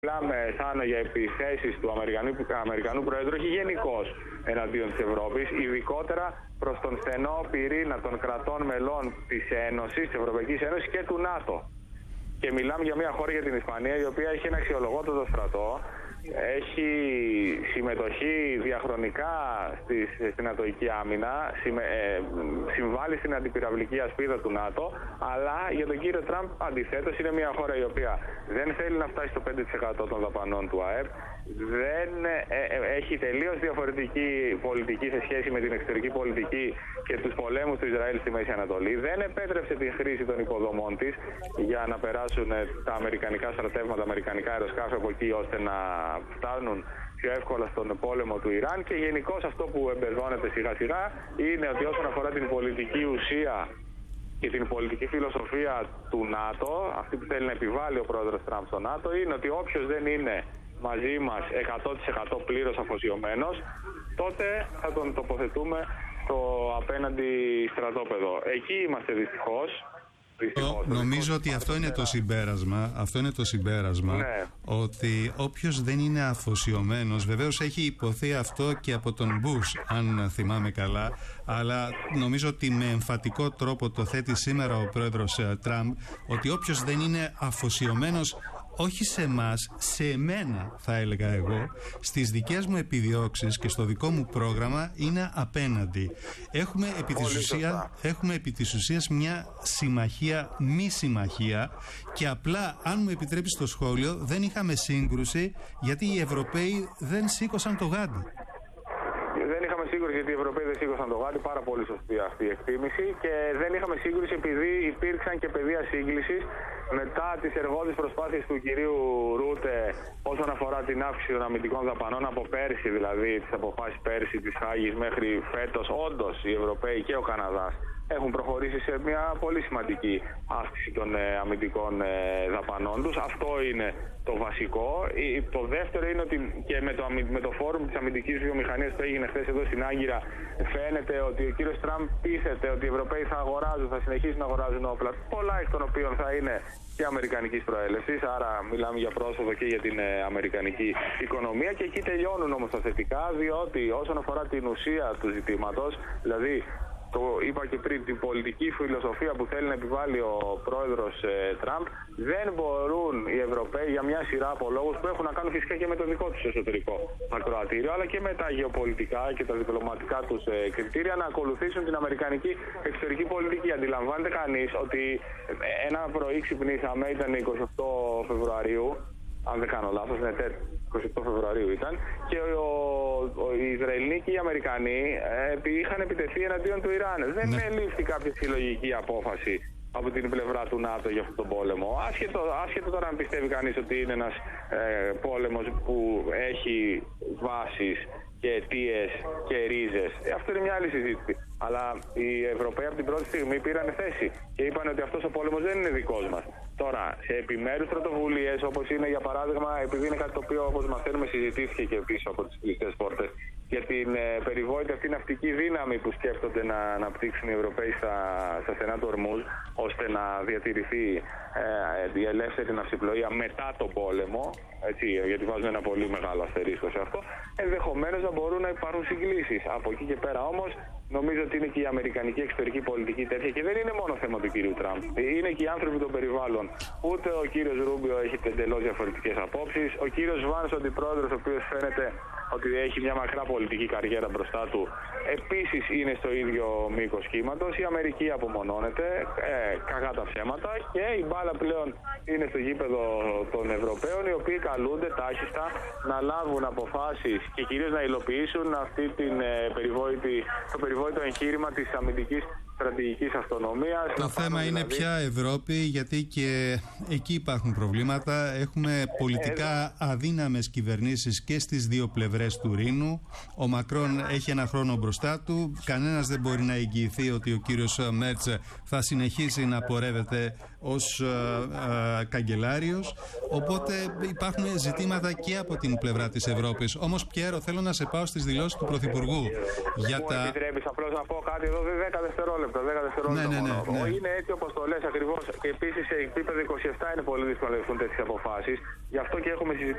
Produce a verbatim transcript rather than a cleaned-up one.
Μιλάμε σαν για επιθέσεις του Αμερικανού, Αμερικανού Προέδρου, όχι γενικώς εναντίον της Ευρώπης, ειδικότερα προς τον στενό πυρήνα των κρατών μελών της Ένωσης, της Ευρωπαϊκής Ένωσης και του ΝΑΤΟ. Και μιλάμε για μια χώρα, για την Ισπανία, η οποία έχει ένα αξιολογότατο στρατό, έχει συμμετοχή διαχρονικά στις, στην νατοϊκή άμυνα, συμμε, ε, συμβάλλει στην αντιπυραυλική ασπίδα του ΝΑΤΟ, αλλά για τον κύριο Τραμπ αντιθέτως είναι μια χώρα η οποία δεν θέλει να φτάσει στο πέντε τοις εκατό των δαπανών του ΑΕΠ, δεν ε, ε, έχει τελείως διαφορετική πολιτική σε σχέση με την εξωτερική πολιτική και τους πολέμους του Ισραήλ στη Μέση Ανατολή, δεν επέτρεψε τη χρήση των υποδομών της για να περάσουν τα αμερικανικά στρατεύματα, αμερικανικά αεροσκάφη από εκεί, ώστε να φτάνουν πιο εύκολα στον πόλεμο του Ιράν. Και γενικώς αυτό που εμπεδώνεται σιγά σιγά είναι ότι όσον αφορά την πολιτική ουσία και την πολιτική φιλοσοφία του ΝΑΤΟ, αυτή που θέλει να επιβάλλει ο πρόεδρος Τραμπ στο ΝΑΤΟ, είναι ότι όποιος δεν είναι μαζί μας εκατό τοις εκατό πλήρως αφοσιωμένος, τότε θα τον τοποθετούμε στο απέναντι στρατόπεδο. Εκεί είμαστε δυστυχώς. Το, νομίζω ότι αυτό είναι το συμπέρασμα, αυτό είναι το συμπέρασμα, ναι. Ότι όποιος δεν είναι αφοσιωμένος, βεβαίως έχει υποθεί αυτό και από τον Μπούς, αν θυμάμαι καλά, αλλά νομίζω ότι με εμφατικό τρόπο το θέτει σήμερα ο πρόεδρος Τραμπ, ότι όποιος δεν είναι αφοσιωμένος, όχι σε εμάς, σε εμένα θα έλεγα εγώ, στις δικές μου επιδιώξεις και στο δικό μου πρόγραμμα, είναι απέναντι. Έχουμε επί της ουσίας, έχουμε επί της ουσίας μια συμμαχία, μη συμμαχία, και απλά, αν μου επιτρέπεις το σχόλιο, δεν είχαμε σύγκρουση γιατί οι Ευρωπαίοι δεν σήκωσαν το γάντι. Δεν είχαμε σύγκρουση γιατί οι Ευρωπαίοι δεν σήκωσαν το γάντι, πάρα πολύ σωστή αυτή η εκτίμηση, και δεν είχαμε σύγκρουση επειδή υπήρξαν και πεδία σύγκλησης μετά τις εργόδεις προσπάθειες του κυρίου Ρούτε όσον αφορά την αύξηση των αμυντικών δαπανών από πέρσι, δηλαδή τις αποφάσεις πέρσι της Χάγης μέχρι φέτος. Όντως οι Ευρωπαίοι και ο Καναδάς έχουν προχωρήσει σε μια πολύ σημαντική αύξηση των ε, αμυντικών ε, δαπανών τους. Αυτό είναι το βασικό. Η, το δεύτερο είναι ότι και με το, με το φόρουμ της αμυντικής βιομηχανίας που έγινε χθες εδώ στην Άγκυρα, φαίνεται ότι ο κύριος Τραμπ πείθεται ότι οι Ευρωπαίοι θα αγοράζουν, θα συνεχίσουν να αγοράζουν όπλα, πολλά εκ των οποίων θα είναι και αμερικανικής προέλευσης, άρα μιλάμε για πρόσοδο και για την ε, αμερικανική οικονομία. Και εκεί τελειώνουν όμως τα θετικά, διότι όσον αφορά την ουσία του ζητήματος, δηλαδή το είπα και πριν, την πολιτική φιλοσοφία που θέλει να επιβάλλει ο πρόεδρος ε, Τραμπ, δεν μπορούν οι Ευρωπαίοι για μια σειρά από λόγους που έχουν να κάνουν φυσικά και με το δικό τους εσωτερικό ακροατήριο, αλλά και με τα γεωπολιτικά και τα διπλωματικά τους ε, κριτήρια, να ακολουθήσουν την αμερικανική εξωτερική πολιτική. Αντιλαμβάνεται κανείς ότι ένα πρωί ξυπνήσαμε, ήταν εικοστή ογδόη Φεβρουαρίου, αν δεν κάνω λάθος, ναι, εικοστή ογδόη Φεβρουαρίου ήταν, και ο, ο, οι Ισραηλοί και οι Αμερικανοί ε, είχαν επιτεθεί εναντίον του Ιράν. Δεν ναι. ελήφθη κάποια συλλογική απόφαση από την πλευρά του ΝΑΤΟ για αυτόν τον πόλεμο. Άσχετο, άσχετο τώρα αν πιστεύει κανείς ότι είναι ένας ε, πόλεμος που έχει βάσεις και αιτίες και ρίζες. Ε, αυτό είναι μια άλλη συζήτηση. Αλλά οι Ευρωπαίοι από την πρώτη στιγμή πήραν θέση και είπαν ότι αυτός ο πόλεμος δεν είναι δικός μας. Τώρα, σε επιμέρους πρωτοβουλίες, όπως είναι για παράδειγμα, επειδή είναι κάτι το οποίο, όπως μαθαίνουμε, συζητήθηκε και πίσω από τις κλειστές πόρτες, για την ε, περιβόητη αυτή ναυτική δύναμη που σκέφτονται να αναπτύξουν οι Ευρωπαίοι στα, στα στενά του Ορμούζ, ώστε να διατηρηθεί ε, η ελεύθερη ναυσιπλοεία μετά τον πόλεμο, έτσι, γιατί βάζουν ένα πολύ μεγάλο αστερίσκο σε αυτό, ενδεχομένως να μπορούν να υπάρχουν συγκλήσεις. Από εκεί και πέρα όμως, νομίζω ότι είναι και η αμερικανική εξωτερική πολιτική τέτοια, και δεν είναι μόνο θέμα του κύριου Τραμπ. Είναι και οι άνθρωποι των περιβάλλων. Ούτε ο κύριος Ρούμπιο έχει εντελώς διαφορετικές απόψεις. Ο κύριος Βάνς, ο αντιπρόεδρος, ο οποίος φαίνεται ότι έχει μια μακρά πολιτική καριέρα μπροστά του, επίσης είναι στο ίδιο μήκος κύματος. Η Αμερική απομονώνεται, ε, κακά τα ψέματα, και η μπάλα πλέον είναι στο γήπεδο των Ευρωπαίων, οι οποίοι καλούνται τάχιστα να λάβουν αποφάσεις και κυρίως να υλοποιήσουν αυτή την ε, περιβόητη, το περιβόητο εγχείρημα της αμυντικής στρατηγικής αυτονομίας. Το θέμα είναι δηλαδή πια Ευρώπη, γιατί και εκεί υπάρχουν προβλήματα. Έχουμε πολιτικά αδύναμες κυβερνήσεις και στις δύο πλευρές του Ρήνου. Ο Μακρόν έχει ένα χρόνο μπροστά του. Κανένας δεν μπορεί να εγγυηθεί ότι ο κύριος Μέρτς θα συνεχίσει να πορεύεται ως ε, ε, καγκελάριος. Οπότε υπάρχουν ζητήματα και από την πλευρά της Ευρώπης. Όμως, Πιέρο, θέλω να σε πάω στις δηλώσεις του Πρωθυπουργού. Για Μου τα... επιτρέπεις απλώς να πω κάτι εδώ, δέκα δευτερόλεπτα. δέκα δευτερόλεπτα ναι, ναι, ναι, ναι. Είναι έτσι όπως το λες ακριβώς, και επίσης σε επίπεδο είκοσι επτά είναι πολύ δύσκολο να ληφθούν τέτοιες αποφάσεις. Γι' αυτό και έχουμε συζητήσει